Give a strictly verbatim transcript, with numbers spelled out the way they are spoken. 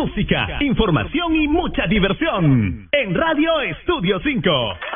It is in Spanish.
música, información y mucha diversión. En Radio Estudio cinco.